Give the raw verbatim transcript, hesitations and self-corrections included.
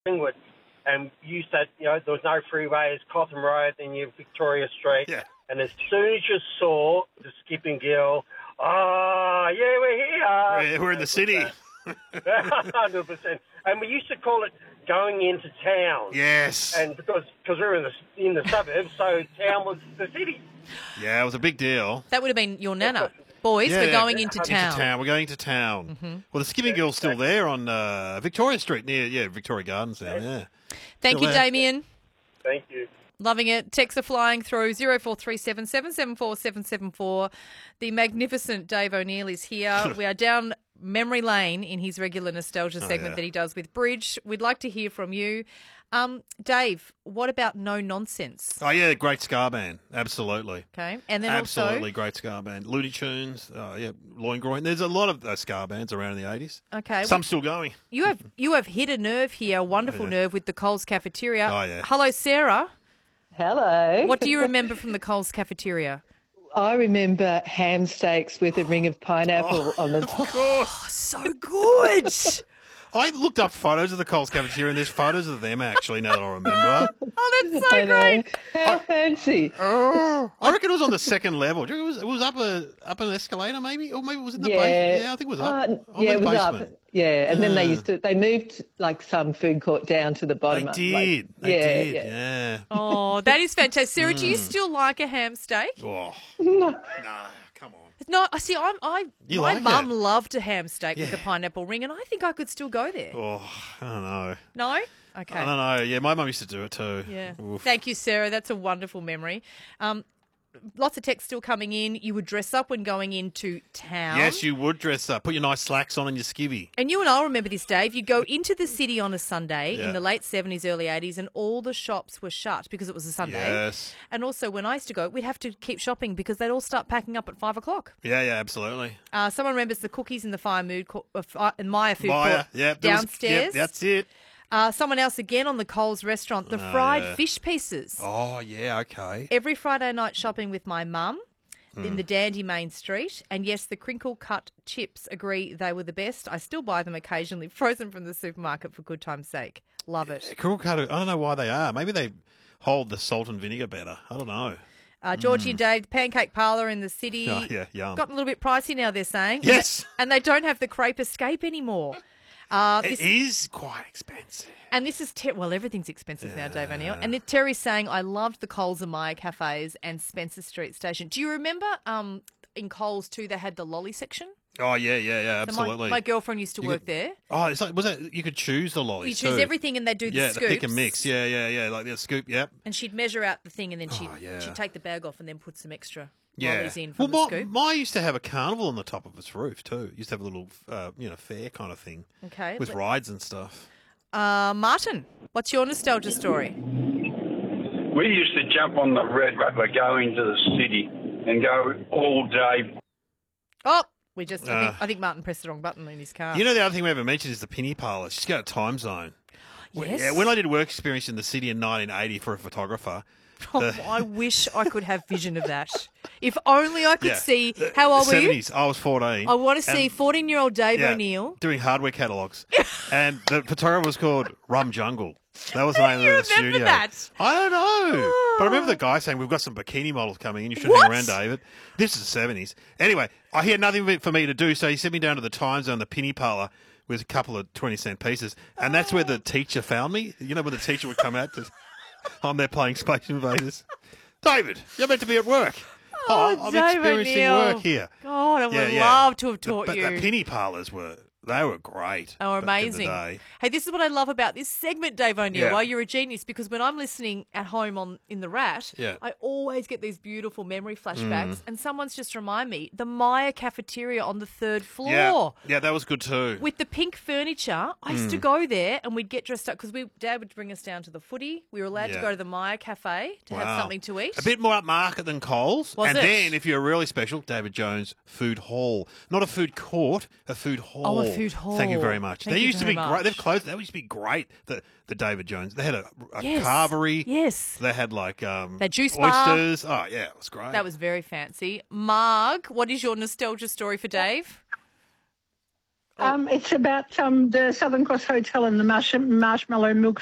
Collingwood, and you said, you know, there was no freeways, Cotham Road, then you Victoria Street. Yeah. And as soon as you saw the skipping gill, oh, yeah, we're here. Yeah, we're in the city. one hundred percent. And we used to call it going into town. Yes. And because cause we were in the, in the suburbs, so town was the city. Yeah, it was a big deal. That would have been your nana. Boys, Yeah, we're going yeah. into Into town. town. We're going to town. Mm-hmm. Well, the skipping girl's still there on uh, Victoria Street near, yeah, Victoria Gardens now, yeah. Thank Still you, there. Damien. Thank you. Loving it. Texts are flying through zero four three seven seven seven four seven seven four. The magnificent Dave O'Neill is here. We are down memory lane in his regular nostalgia Oh, segment yeah. that he does with Bridge. We'd like to hear from you. Um, Dave, what about No Nonsense? Oh, yeah, great ska band. Absolutely. Okay. And then Absolutely also... great ska band. Looney Tunes, oh, yeah, Loingroin. There's a lot of those ska bands around in the eighties. Okay. Some still going. You have you have hit a nerve here, a wonderful Yeah. nerve with the Coles Cafeteria. Oh, yeah. Hello, Sarah. Hello. What do you remember from the Coles Cafeteria? I remember ham steaks with a ring of pineapple on the top. Oh, so good. I looked up photos of the Coles Cafeteria, and there's photos of them, actually, now that I remember. Oh, that's so I know. great. How fancy. Oh, I reckon it was on the second level. Do you reckon it was, it was up a up an escalator, maybe, or maybe it was in the Yeah. basement. Yeah, I think it was up. Uh, On yeah, the it was basement. up. Yeah, and then they Yeah. used to, they moved like some food court down to the They bottom. up, did. Like, they yeah, did. yeah. Yeah. Oh, that is fantastic. Sarah, do you Mm. still like a ham steak? Oh, No. nah, come on. No, I see. I'm. I You my like mum it? loved a ham steak with Yeah. a pineapple ring, and I think I could still go there. Oh, I don't know. No. Okay. I don't know. Yeah, my mum used to do it too. Yeah. Oof. Thank you, Sarah. That's a wonderful memory. Um, lots of text still coming in. You would dress up when going into town. Yes, you would dress up. Put your nice slacks on and your skivvy. And you and I'll remember this, Dave. You go into the city on a Sunday Yeah. in the late seventies, early eighties, and all the shops were shut because it was a Sunday. Yes. And also, when I used to go, we'd have to keep shopping because they'd all start packing up at five o'clock. Yeah, yeah, absolutely. Uh, someone remembers the cookies in the Fire Mood co- uh, Fi- in Maya Food Maya, Court yeah, there was- downstairs. yep, that's it. Uh, someone else again on the Coles restaurant, the Oh, fried yeah. fish pieces. Oh, yeah, okay. Every Friday night shopping with my mum Hmm. in the Dandy Main Street. And yes, the crinkle cut chips, agree they were the best. I still buy them occasionally, frozen from the supermarket for good time's sake. Love it. Cool cutter. I don't know why they are. Maybe they hold the salt and vinegar better. I don't know. Uh, Georgie and Dave, the Pancake Parlour in the city. Oh, yeah, yum. Gotten a little bit pricey now, they're saying. Yes. And they don't have the crepe escape anymore. Uh, It this, is quite expensive. and this is, ter- well, everything's expensive now, Dave O'Neill. And then Terry's saying, I loved the Coles and Maya cafes and Spencer Street Station. Do you remember um, in Coles too, they had the lolly section? Oh, yeah, yeah, yeah, So my, absolutely. my girlfriend used to You work could- there. Oh, it's like, was that, you could choose the lollies You choose too. everything and they do the Yeah, scoops. the pick and mix. Yeah, yeah, yeah, like the scoop, yep. And she'd measure out the thing and then she'd, Oh, yeah. she'd take the bag off and then put some extra Yeah. lollies in Well, from my, the scoop. my used to have a carnival on the top of its roof too. It used to have a little, uh, you know, fair kind of thing Okay. with let- rides and stuff. Uh, Martin, what's your nostalgia story? We used to jump on the Red Rover, go into the city, and go all day. Oh, we just, I, think, Uh. I think Martin pressed the wrong button in his car. You know, the other thing we haven't mentioned is the penny parlour. She's got a time zone. When- Yes. Yeah, when I did work experience in the city in nineteen eighty for a photographer. Oh, the- I wish I could have vision of that. If only I could Yeah. see. The- How old the were you? seventies. I was fourteen. I want to see And- fourteen-year-old Dave yeah, O'Neill. doing hardware catalogues. And the photographer was called Rum Jungle. That was the name do you of the remember studio. that? I don't know. But I remember the guy saying, we've got some bikini models coming in. You should hang What? around, David. This is the seventies. Anyway, I, he had nothing for me to do, so he sent me down to the Time Zone, the penny parlour, with a couple of twenty-cent pieces. And that's where the teacher found me. You know, when the teacher would come out to... I'm there playing Space Invaders. David, you're meant to be at work. Oh, I'm Dave experiencing O'Neill. work here. God, I would Yeah, have yeah. loved to have The- taught but you. the penny parlours were... They were great. Oh, back in the amazing. day. Hey, this is what I love about this segment, Dave O'Neill, Yeah. why you're a genius, because when I'm listening at home on in the Rat, Yeah. I always get these beautiful memory flashbacks, Mm. and someone's just remind me, the Maya cafeteria on the third floor. Yeah, yeah, that was good too. With the pink furniture, I used to Mm. go there and we'd get dressed up because we Dad would bring us down to the footy. We were allowed to Yeah. go to the Maya Cafe to have Wow. something to eat. A bit more upmarket than Coles. Was and it? then, if you're really special, David Jones Food Hall. Not a food court, a food hall. Oh, a food hall. Thank you very much. Thank they you used to very be great. much. They've closed. They used to be great, the, the David Jones. They had a, a Yes. carvery. Yes. They had, like, um, That juice bar. oysters. Oh, yeah, it was great. That was very fancy. Marg, what is your nostalgia story for Dave? Um, it's about um, the Southern Cross Hotel and the marsh- marshmallow milk